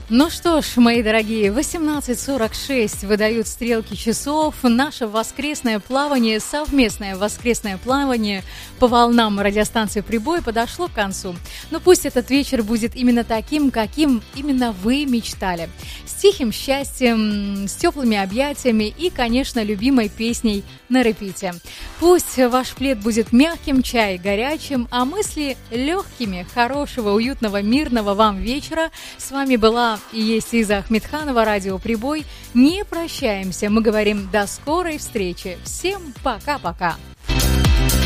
Ну что ж, мои дорогие, 18:46 выдают стрелки часов. Наше воскресное плавание, совместное воскресное плавание по волнам радиостанции «Прибой» подошло к концу. Но пусть этот вечер будет именно таким, каким именно вы мечтали. С тихим счастьем, с теплыми объятиями и, конечно, любимой песней на репите. Пусть ваш плед будет мягким, чай горячим, а мысли легкими. Хорошего, уютного, мирного вам вечера. С вами была и есть Иза Ахмедханова, радио «Прибой». Не прощаемся, мы говорим до скорой встречи. Всем пока-пока.